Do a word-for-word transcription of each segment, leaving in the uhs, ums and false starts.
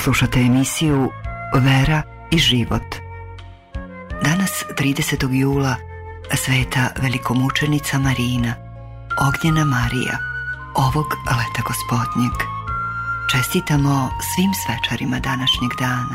Slušate emisiju Vera i život. Danas, tridesetog jula, sveta velikomučenica Marina, Ognjena Marija, ovog leta gospodnjeg. Čestitamo svim svečarima današnjeg dana.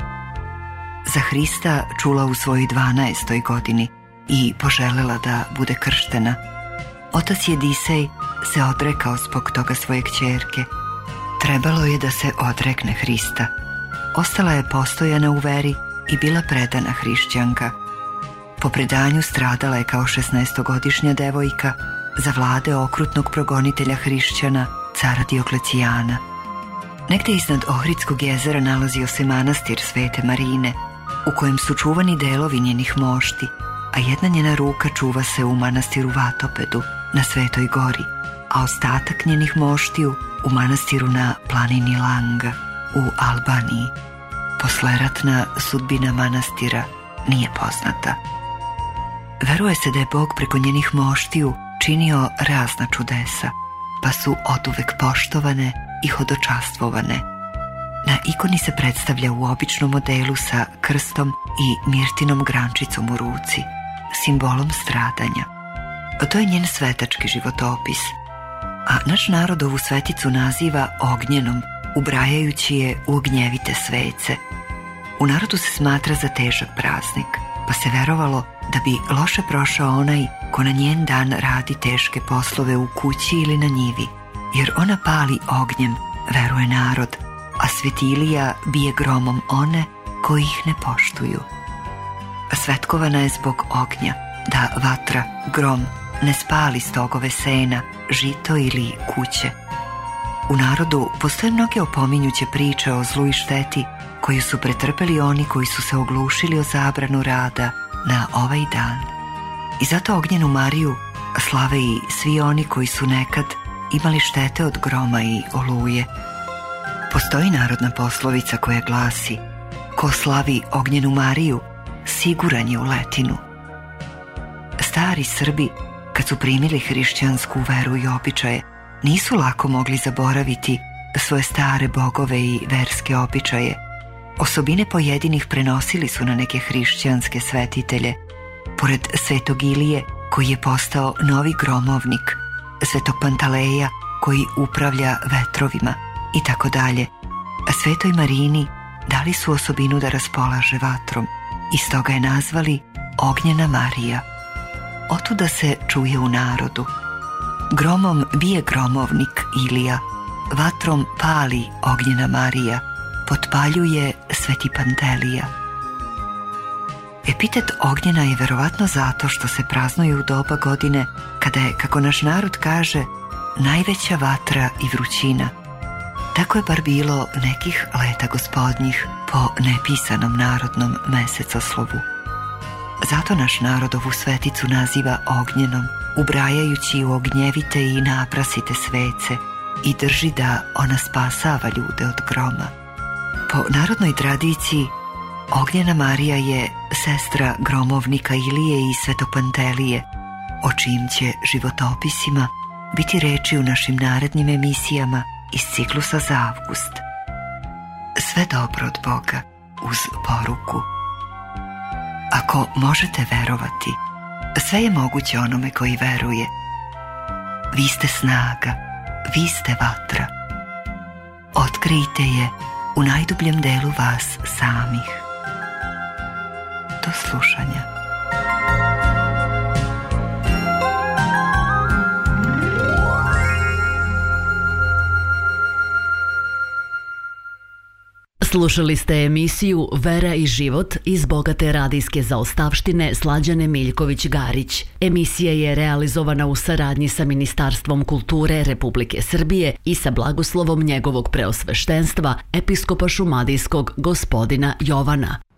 Za Hrista čula u svojoj dvanaestoj godini i poželela da bude krštena. Otac Jedisej se odrekao zbog toga svoje kćerke. Trebalo je da se odrekne Hrista. Ostala je postojana u veri i bila predana hrišćanka. Po predanju stradala je kao šesnaestogodišnja devojka za vlade okrutnog progonitelja hrišćana, cara Dioklecijana. Negde iznad Ohridskog jezera nalazio se manastir Svete Marine, u kojem su čuvani delovi njenih mošti, a jedna njena ruka čuva se u manastiru Vatopedu na Svetoj gori, a ostatak njenih moštiju u manastiru na planini Langa u Albaniji. Posleratna sudbina manastira nije poznata. Veruje se da je Bog preko njenih moštiju činio razna čudesa, pa su oduvek poštovane i hodočastvovane. Na ikoni se predstavlja u običnom modelu sa krstom i mirtinom grančicom u ruci, simbolom stradanja. To je njen svetački životopis, a naš narod ovu sveticu naziva Ognjenom, ubrajajući je u ognjevite svece. U narodu se smatra za težak praznik, pa se verovalo da bi loše prošao onaj ko na njen dan radi teške poslove u kući ili na njivi, jer ona pali ognjem, veruje narod, a svetilija bije gromom one koji ih ne poštuju. Svetkovana je zbog ognja, da vatra, grom, ne spali stogove sena, žito ili kuće. U narodu postoje mnoge opominjuće priče o zlu i šteti koju su pretrpeli oni koji su se oglušili o zabranu rada na ovaj dan. I zato Ognjenu Mariju slave i svi oni koji su nekad imali štete od groma i oluje. Postoji narodna poslovica koja glasi: ko slavi Ognjenu Mariju, siguran je u letinu. Stari Srbi, kad su primili hrišćansku veru i običaje, nisu lako mogli zaboraviti svoje stare bogove i verske običaje. Osobine pojedinih prenosili su na neke hrišćanske svetitelje, pored Svetog Ilije, koji je postao novi gromovnik, Svetog Pantaleja, koji upravlja vetrovima, i tako dalje. A Svetoj Marini dali su osobinu da raspolaže vatrom i stoga je nazvali Ognjena Marija. Otuda se čuje u narodu: gromom bije gromovnik Ilija, vatrom pali Ognjena Marija, potpaljuje Sveti Pantelija. Epitet Ognjena je verovatno zato što se praznuje u doba godine kada je, kako naš narod kaže, najveća vatra i vrućina. Tako je bar bilo nekih leta gospodnjih po nepisanom narodnom mesecoslovu. Zato naš narod ovu sveticu naziva Ognjenom, ubrajajući u ognjevite i naprasite svece, i drži da ona spasava ljude od groma. Po narodnoj tradiciji, Ognjena Marija je sestra gromovnika Ilije i Svetog Pantelije, o čijim će životopisima biti reči u našim narednim emisijama iz ciklusa za avgust. Sve dobro od Boga, uz poruku: ako možete verovati, sve je moguće onome koji veruje. Vi ste snaga, vi ste vatra. Otkrijte je u najdubljem delu vas samih. Do slušanja. Slušali ste emisiju Vera i život iz bogate radijske zaostavštine Slađane Miljković-Garić. Emisija je realizovana u saradnji sa Ministarstvom kulture Republike Srbije i sa blagoslovom njegovog preosveštenstva, episkopa šumadijskog gospodina Jovana.